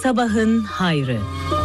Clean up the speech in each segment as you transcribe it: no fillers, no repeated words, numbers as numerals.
Sabahın hayrı.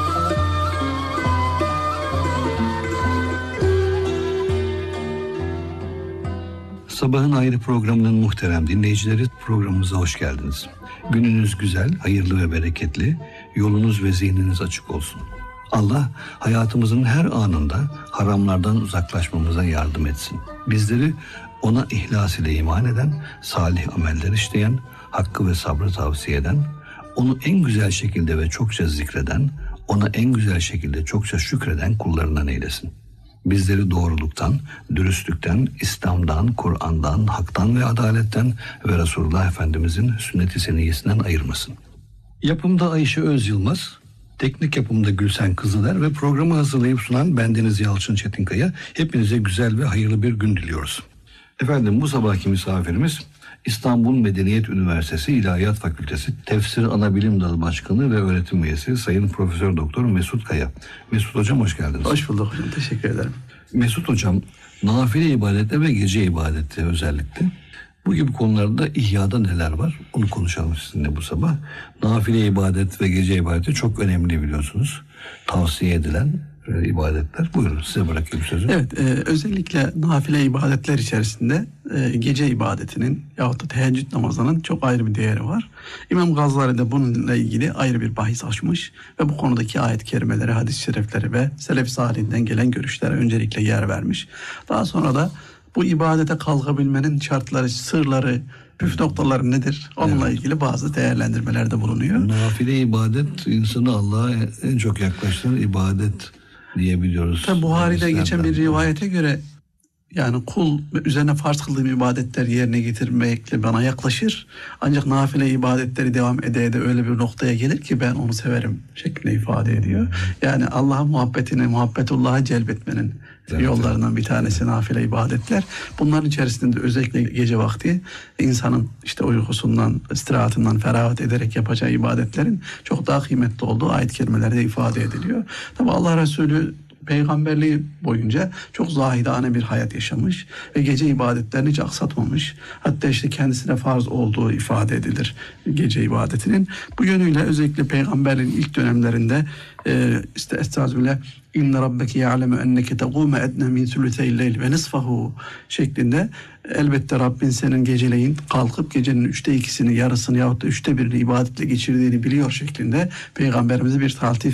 Sabahın Hayrı programının muhterem dinleyicileri, programımıza hoş geldiniz. Gününüz güzel, hayırlı ve bereketli, yolunuz ve zihniniz açık olsun. Allah hayatımızın her anında haramlardan uzaklaşmamıza yardım etsin. Bizleri ona ihlas ile iman eden, salih ameller işleyen, hakkı ve sabrı tavsiye eden, onu en güzel şekilde ve çokça zikreden, ona en güzel şekilde çokça şükreden kullarından eylesin. Bizleri doğruluktan, dürüstlükten, İslam'dan, Kur'an'dan, haktan ve adaletten ve Resulullah Efendimizin sünnet-i seniyyesinden ayırmasın. Yapımda Ayşe Özyılmaz, teknik yapımda Gülsen Kızıler ve programı hazırlayıp sunan bendeniz Yalçın Çetinkaya. Hepinize güzel ve hayırlı bir gün diliyoruz. Efendim, bu sabahki misafirimiz İstanbul Medeniyet Üniversitesi İlahiyat Fakültesi Tefsir Anabilim Dalı Başkanı ve Öğretim Üyesi Sayın Profesör Doktor Mesut Kaya. Mesut Hocam, hoş geldiniz. Hoş bulduk hocam, teşekkür ederim. Mesut Hocam, nafile ibadette ve gece ibadette özellikle bu gibi konularda İhya'da neler var onu konuşalım sizinle bu sabah. Nafile ibadet ve gece ibadeti çok önemli, biliyorsunuz. Tavsiye edilen ibadetler. Buyurun, size bırakayım sözü. Evet, özellikle nafile ibadetler içerisinde gece ibadetinin yahut da teheccüd namazının çok ayrı bir değeri var. İmam Gazali de bununla ilgili ayrı bir bahis açmış ve bu konudaki ayet-i kerimeleri, hadis-i şerifleri ve selef-i salihinden gelen görüşlere öncelikle yer vermiş. Daha sonra da bu ibadete kalkabilmenin şartları, sırları, püf noktaları nedir? Onunla ilgili bazı değerlendirmelerde bulunuyor. Nafile ibadet insanı Allah'a en çok yaklaştıran ibadet diyebiliyoruz. Tabi Buhari'de geçen bir rivayete göre, yani kul üzerine farz kıldığım ibadetler yerine getirmekle bana yaklaşır. Ancak nafile ibadetleri devam ede öyle bir noktaya gelir ki ben onu severim şeklinde ifade ediyor. Yani Allah'ın muhabbetini, muhabbetullah'a celbetmenin yollarından bir tanesi nafile ibadetler. Bunların içerisinde özellikle gece vakti insanın işte uykusundan, istirahatından ferahat ederek yapacağı ibadetlerin çok daha kıymetli olduğu ayet-i kerimelerde ifade ediliyor. Tabi Allah Resulü peygamberliği boyunca çok zahidane bir hayat yaşamış ve gece ibadetlerini hiç aksatmamış. Hatta işte kendisine farz olduğu ifade edilir gece ibadetinin. Bu yönüyle özellikle peygamberliğin ilk dönemlerinde işte estağfirullah inne rabbeke ya'lemu enneke tequme edne min sülüseyl-leyl ve nisfahu şeklinde, elbette Rabbin senin geceleyin kalkıp gecenin 2/3'sini, yarısını yahut da 1/3'ini ibadetle geçirdiğini biliyor şeklinde peygamberimize bir taltif,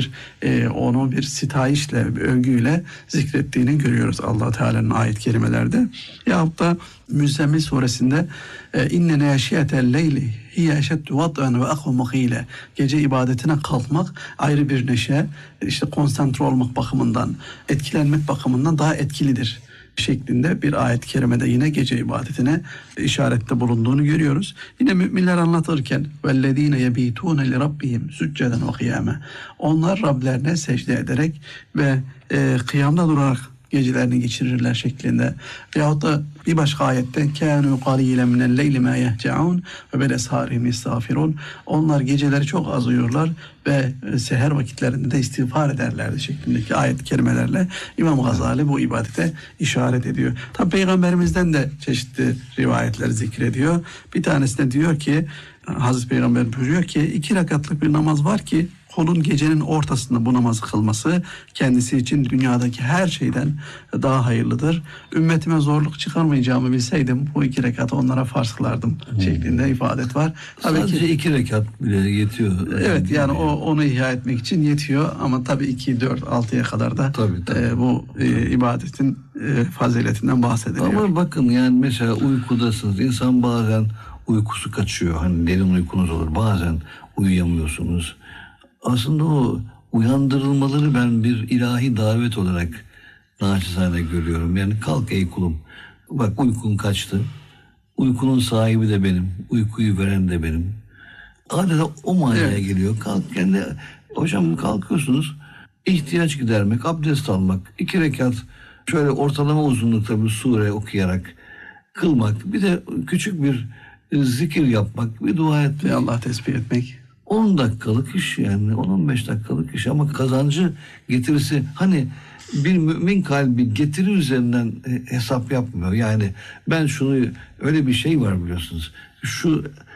onu bir sitayişle, bir övgüyle zikrettiğini görüyoruz Allah Teala'nın ayet-i kerimelerde. Yahut da Müzzemmil suresinde inne neşiyetel leyli hiye eşeddu vat'an ve akhu muhile, gece ibadetine kalkmak ayrı bir neşe, işte konsantre olmak bakımından, etkilenmek bakımından daha etkilidir şeklinde bir ayet-i kerimede yine gece ibadetine işarette bulunduğunu görüyoruz. Yine müminler anlatırken vellezine yebitune li rabbihim succeden ve kıyame, onlar Rablerine secde ederek ve kıyamda durarak gecelerini geçirirler şeklinde. Veyahut da bir başka ayette kânû qalîlen minel leyli mâ yehce'ûn ve bel esharihim yestağfirûn, onlar geceleri çok az uyurlar ve seher vakitlerinde de istiğfar ederlerdi şeklindeki ayet-i kerimelerle İmam Gazali bu ibadete işaret ediyor. Tabi Peygamberimizden de çeşitli rivayetler zikrediyor. Bir tanesinde diyor ki, Hazreti Peygamber buyuruyor ki 2 rekatlık bir namaz var ki kulun gecenin ortasında bu namazı kılması kendisi için dünyadaki her şeyden daha hayırlıdır. Ümmetime zorluk çıkarmayacağımı bilseydim bu 2 rekatı onlara farz kılardım şeklinde ifadet var. Tabii sadece ki 2 rekat bile yetiyor. Evet, yani onu ihya etmek için yetiyor ama tabii 2, 4, 6'ya kadar da tabii. Bu ibadetin faziletinden bahsediliyor. Ama bakın, yani mesela uykudasınız. İnsan bazen uykusu kaçıyor. Hani derin uykunuz olur. Bazen uyuyamıyorsunuz. Aslında o uyandırılmaları ben bir ilahi davet olarak naçizane görüyorum. Yani kalk ey kulum. Bak, uykun kaçtı. Uykunun sahibi de benim. Uykuyu veren de benim. Adeta o manaya geliyor. Kalk kendi. Hocam kalkıyorsunuz. İhtiyaç gidermek, abdest almak, 2 rekat şöyle ortalama uzunlukta bir sure okuyarak kılmak. Bir de küçük bir zikir yapmak, bir dua etmek. Allah tesbih etmek. 10 dakikalık iş, yani 10-15 dakikalık iş ama kazancı getirisi, hani bir mümin kalbi getiri üzerinden hesap yapmıyor. Yani ben şunu, öyle bir şey var biliyorsunuz. Şu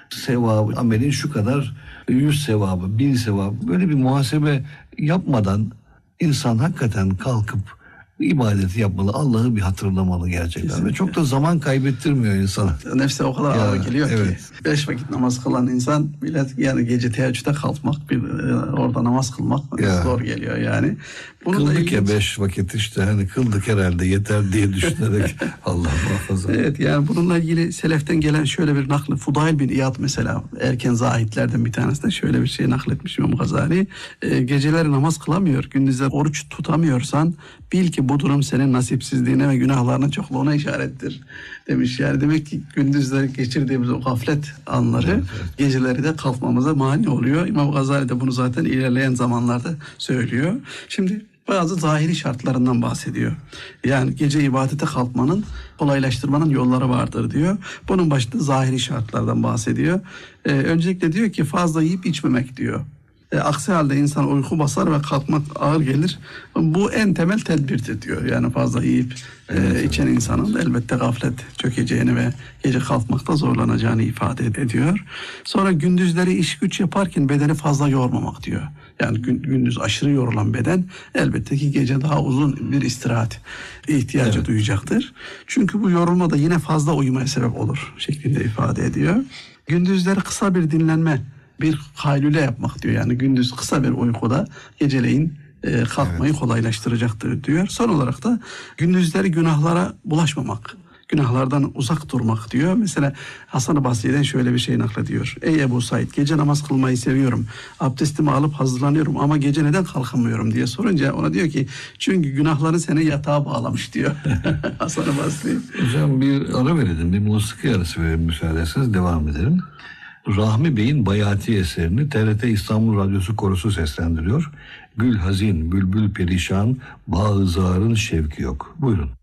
sevabı, amelin şu kadar 100 sevabı, 1000 sevabı, böyle bir muhasebe yapmadan insan hakikaten kalkıp ibadeti yapmalı, Allah'ı bir hatırlamalı gerçekten. Kesinlikle. Ve çok da zaman kaybettirmiyor insana. Nefse o kadar ağır geliyor evet. ki 5 vakit namaz kılan insan bile yani gece teheccüde kalkmak, orada namaz kılmak zor geliyor yani. Bunu Kıldık ya 5 vakit işte, hani kıldık herhalde yeter diye düşünerek Allah muhafaza. Evet, yani bununla ilgili seleften gelen şöyle bir nakli, Fudayl bin İyad mesela erken zahitlerden bir tanesi de şöyle bir şey nakletmiş İmam Gazali. Geceleri namaz kılamıyor, gündüzleri oruç tutamıyorsan bil ki bu durum senin nasipsizliğine ve günahlarının çokluğuna işarettir demiş. Yani demek ki gündüzleri geçirdiğimiz o gaflet anları geceleri de kalkmamıza mani oluyor. İmam Gazali de bunu zaten ilerleyen zamanlarda söylüyor. Şimdi bazı zahiri şartlarından bahsediyor. Yani gece ibadete kalkmanın, kolaylaştırmanın yolları vardır diyor. Bunun başında zahiri şartlardan bahsediyor. Öncelikle diyor ki fazla yiyip içmemek diyor. Aksi halde insan uyku basar ve kalkmak ağır gelir. Bu en temel tedbirdir diyor. Yani fazla yiyip içen insanın elbette gaflet çökeceğini ve gece kalkmakta zorlanacağını ifade ediyor. Sonra gündüzleri iş güç yaparken bedeni fazla yormamak diyor. Yani gündüz aşırı yorulan beden elbette ki gece daha uzun bir istirahat ihtiyacı duyacaktır. Çünkü bu yorulma da yine fazla uyumaya sebep olur şeklinde ifade ediyor. Gündüzleri kısa bir dinlenme, bir kaylule yapmak diyor. Yani gündüz kısa bir uykuda geceleyin kalkmayı kolaylaştıracaktır diyor. Son olarak da gündüzleri günahlara bulaşmamak, günahlardan uzak durmak diyor. Mesela Hasan-ı Basri'den şöyle bir şey naklediyor. Ey Ebu Said, gece namaz kılmayı seviyorum. Abdestimi alıp hazırlanıyorum ama gece neden kalkamıyorum diye sorunca ona diyor ki çünkü günahların seni yatağa bağlamış diyor. Hasan-ı Basri. Hocam bir ara verelim, bir musiki arası verelim müsaade ederseniz, devam edelim. Rahmi Bey'in Bayati eserini TRT İstanbul Radyosu Korosu seslendiriyor. Gül hazin, bülbül perişan, bağ-ı zarın şevki yok. Buyurun.